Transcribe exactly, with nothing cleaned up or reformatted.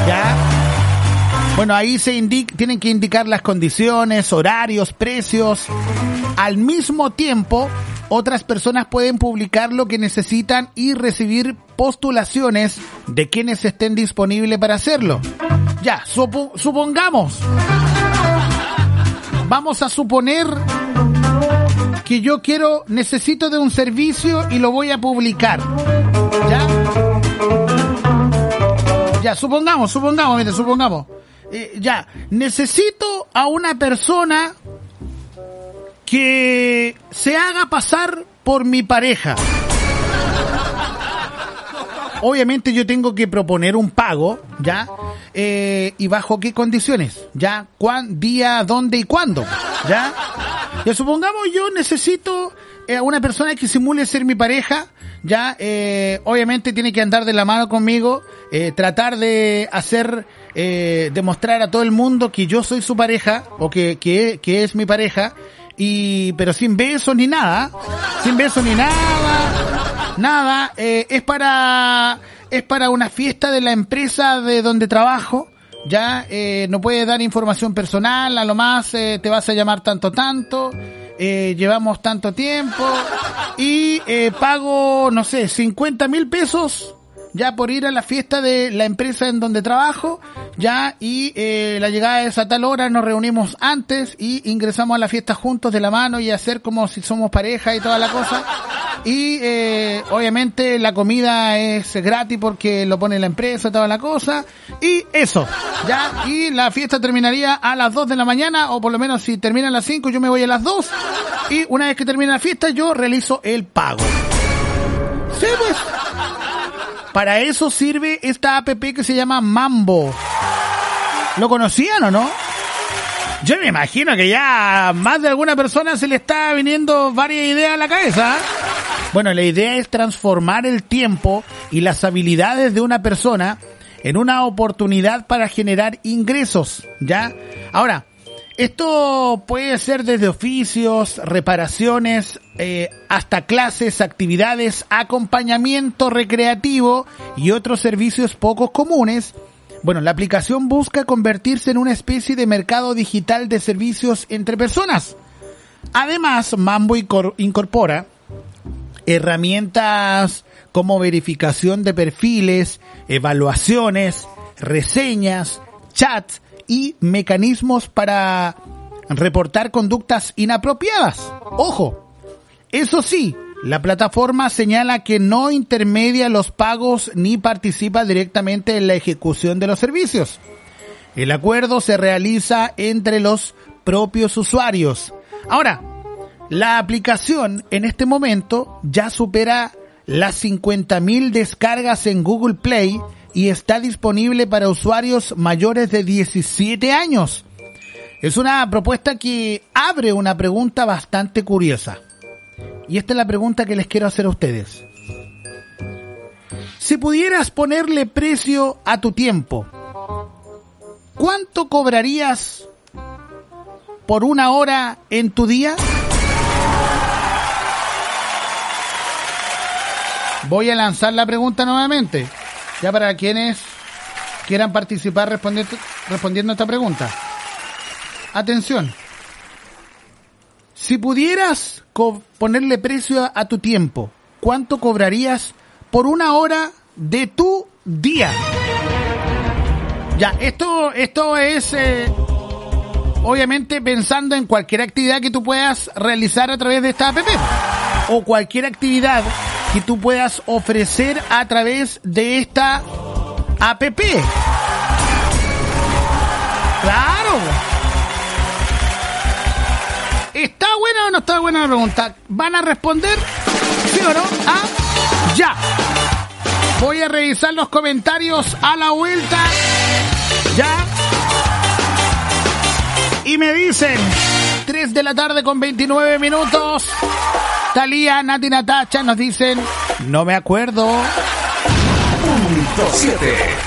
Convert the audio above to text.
¿Ya? Bueno, ahí se indica, tienen que indicar las condiciones, horarios, precios. Al mismo tiempo, otras personas pueden publicar lo que necesitan y recibir postulaciones de quienes estén disponibles para hacerlo. Ya, supo, supongamos. Vamos a suponer que yo quiero, necesito de un servicio y lo voy a publicar. ¿Ya? Ya, supongamos, supongamos, mire, supongamos. Eh, ya, necesito a una persona que se haga pasar por mi pareja. Obviamente yo tengo que proponer un pago, ¿ya? Eh, ¿Y bajo qué condiciones? ¿Ya? ¿Cuán, día, dónde y cuándo? ¿Ya? Ya supongamos yo necesito a eh, una persona que simule ser mi pareja, ¿ya? Eh, obviamente tiene que andar de la mano conmigo, eh, tratar de hacer, eh, demostrar a todo el mundo que yo soy su pareja, o que, que, que es mi pareja, y, pero sin besos ni nada, sin besos ni nada, nada, eh, es para, es para una fiesta de la empresa de donde trabajo, ya, eh, no puede dar información personal, a lo más, eh, te vas a llamar tanto tanto, eh, llevamos tanto tiempo, y, eh, pago, no sé, cincuenta mil pesos, ya por ir a la fiesta de la empresa en donde trabajo, ya, y eh, la llegada es a tal hora, nos reunimos antes y ingresamos a la fiesta juntos de la mano y hacer como si somos pareja y toda la cosa. Y eh, obviamente la comida es gratis porque lo pone la empresa, toda la cosa. Y eso, ya, y la fiesta terminaría a las dos de la mañana, o por lo menos si termina a las cinco yo me voy a las dos. Y una vez que termina la fiesta yo realizo el pago. Sí, pues. Para eso sirve esta app que se llama Mambo. ¿Lo conocían o no? Yo me imagino que ya más de alguna persona se le está viniendo varias ideas a la cabeza. Bueno, la idea es transformar el tiempo y las habilidades de una persona en una oportunidad para generar ingresos, ¿ya? Ahora, esto puede ser desde oficios, reparaciones, eh, hasta clases, actividades, acompañamiento recreativo y otros servicios poco comunes. Bueno, la aplicación busca convertirse en una especie de mercado digital de servicios entre personas. Además, Mambo incorpora herramientas como verificación de perfiles, evaluaciones, reseñas, chats y mecanismos para reportar conductas inapropiadas. Ojo, eso sí, la plataforma señala que no intermedia los pagos ni participa directamente en la ejecución de los servicios. El acuerdo se realiza entre los propios usuarios. Ahora, la aplicación en este momento ya supera las cincuenta mil descargas en Google Play y está disponible para usuarios mayores de diecisiete años. Es una propuesta que abre una pregunta bastante curiosa. Y esta es la pregunta que les quiero hacer a ustedes. Si pudieras ponerle precio a tu tiempo, ¿cuánto cobrarías por una hora en tu día? Voy a lanzar la pregunta nuevamente, ya para quienes quieran participar respondiendo, respondiendo a esta pregunta. Atención. Si pudieras co- ponerle precio a, a tu tiempo, ¿cuánto cobrarías por una hora de tu día? Ya, esto, esto es, eh, obviamente pensando en cualquier actividad que tú puedas realizar a través de esta app, o cualquier actividad que tú puedas ofrecer a través de esta app. Claro. ¿Está buena o no está buena la pregunta? ¿Van a responder sí o no? ¿Ah? Ya. Voy a revisar los comentarios a la vuelta. Ya. Y me dicen, tres de la tarde con veintinueve minutos. Talía, Nati, Natacha nos dicen, no me acuerdo. Punto siete.